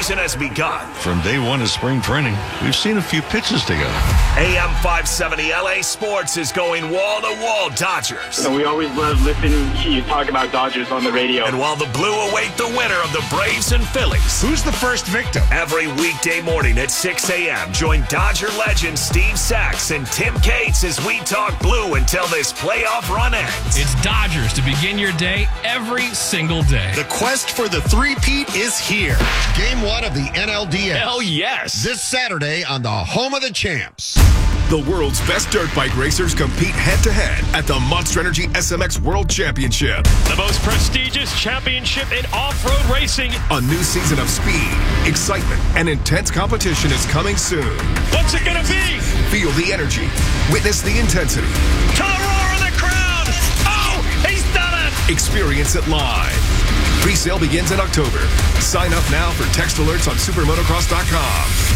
season has begun. From day one of spring training, we've seen a few pitches together. AM 570 LA Sports is going wall-to-wall Dodgers. We always love listening to you talk about Dodgers on the radio. And while the Blue await the winner of the Braves and Phillies. Who's the first victim? Every weekday morning at 6 a.m., join Dodger legend Steve Sachs and Tim Cates as we talk Blue until this playoff run ends. It's Dodgers to begin your day every single day. The quest for the three-peat is here. Game 1 of the NLDS. Hell yes. This Saturday on the home of the champs. The world's best dirt bike racers compete head-to-head at the Monster Energy SMX World Championship. The most prestigious championship in off-road racing. A new season of speed, excitement, and intense competition is coming soon. What's it going to be? Feel the energy. Witness the intensity. To the roar of the crowd. Oh, he's done it. Experience it live. Pre-sale begins in October. Sign up now for text alerts on supermotocross.com.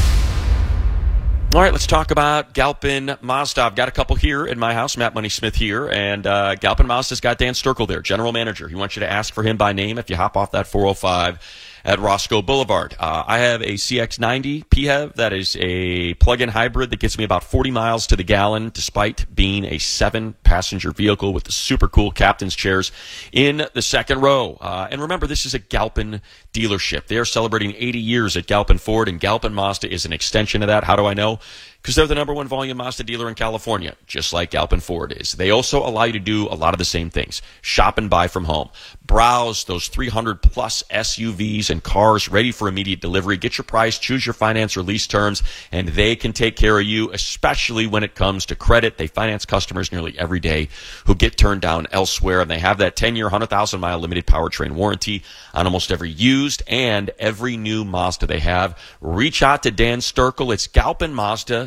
All right, let's talk about Galpin Mazda. I've got a couple here in my house. Matt Money Smith here, and Galpin Mazda's got Dan Sturkle there, general manager. He wants you to ask for him by name if you hop off that 405 at Roscoe Boulevard. I have a CX-90 PHEV that is a plug-in hybrid that gets me about 40 miles to the gallon, despite being a 7-passenger vehicle with the super cool captain's chairs in the second row. And remember, this is a Galpin dealership. They are celebrating 80 years at Galpin Ford, and Galpin Mazda is an extension of that. How do I know? Because they're the number one volume Mazda dealer in California, just like Galpin Ford is. They also allow you to do a lot of the same things. Shop and buy from home. Browse those 300-plus SUVs and cars ready for immediate delivery. Get your price, choose your finance or lease terms, and they can take care of you, especially when it comes to credit. They finance customers nearly every day who get turned down elsewhere, and they have that 10-year, 100,000-mile limited powertrain warranty on almost every used and every new Mazda they have. Reach out to Dan Sturkle. It's GalpinMazda.com.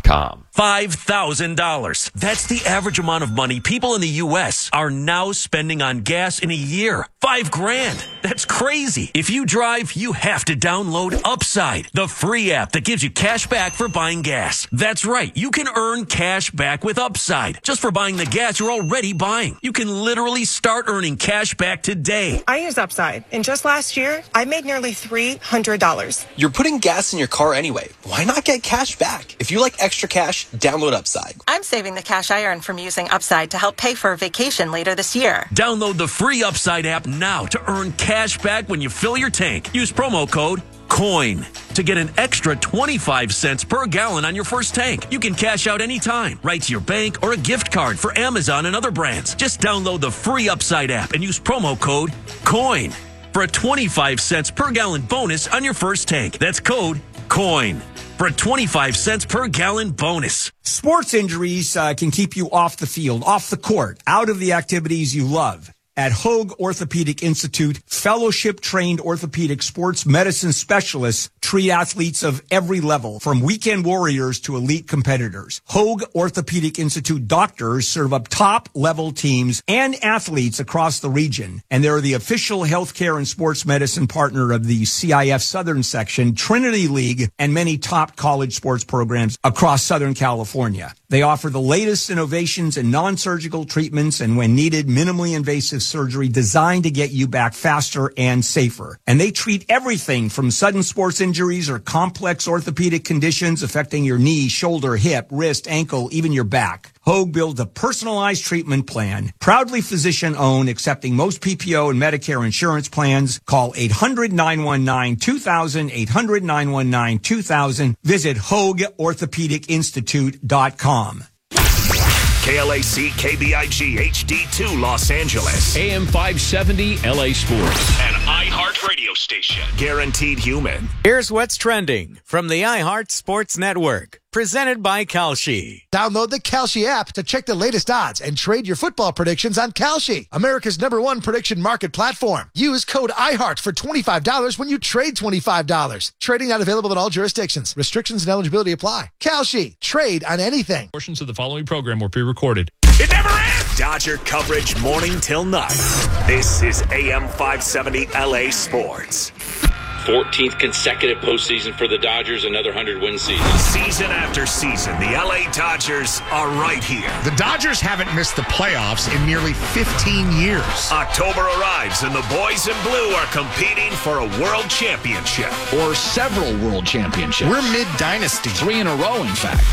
$5,000. That's the average amount of money people in the U.S. are now spending on gas in a year. $5,000. That's crazy. If you drive, you have to download Upside, the free app that gives you cash back for buying gas. That's right. You can earn cash back with Upside just for buying the gas you're already buying. You can literally start earning cash back today. I use Upside, and just last year, I made nearly $300. You're putting gas in your car anyway. Why not get cash back? If you like extra cash, download Upside. I'm saving the cash I earn from using Upside to help pay for a vacation later this year. Download the free Upside app now to earn cash back when you fill your tank. Use promo code COIN to get an extra 25 cents per gallon on your first tank. You can cash out anytime, right to your bank or a gift card for Amazon and other brands. Just download the free Upside app and use promo code COIN for a 25 cents per gallon bonus on your first tank. That's code COIN for a 25 cents per gallon bonus. Sports injuries can keep you off the field, off the court, out of the activities you love. At Hoag Orthopedic Institute, fellowship-trained orthopedic sports medicine specialists treat athletes of every level, from weekend warriors to elite competitors. Hoag Orthopedic Institute doctors serve up top-level teams and athletes across the region, and they're the official healthcare and sports medicine partner of the CIF Southern Section, Trinity League, and many top college sports programs across Southern California. They offer the latest innovations in non-surgical treatments and, when needed, minimally invasive surgery designed to get you back faster and safer. And they treat everything from sudden sports injuries or complex orthopedic conditions affecting your knee, shoulder, hip, wrist, ankle, even your back. Hoag builds a personalized treatment plan, proudly physician-owned, accepting most PPO and Medicare insurance plans. Call 800-919-2000, 800-919-2000. Visit HoagOrthopedicInstitute.com. KLAC KBIG HD2 Los Angeles. AM 570 LA Sports. An iHeart radio station. Guaranteed human. Here's what's trending from the iHeart Sports Network. Presented by Kalshi. Download the Kalshi app to check the latest odds and trade your football predictions on Kalshi, America's #1 prediction market platform. Use code IHEART for $25 when you trade $25. Trading not available in all jurisdictions. Restrictions and eligibility apply. Kalshi. Trade on anything. Portions of the following program were pre-recorded. It never ends! Dodger coverage morning till night. This is AM 570 LA Sports. 14th consecutive postseason for the Dodgers, another 100-win season. Season after season, the LA Dodgers are right here. The Dodgers haven't missed the playoffs in nearly 15 years. October arrives and the boys in blue are competing for a world championship. Or several world championships. We're mid-dynasty. 3 in a row, in fact.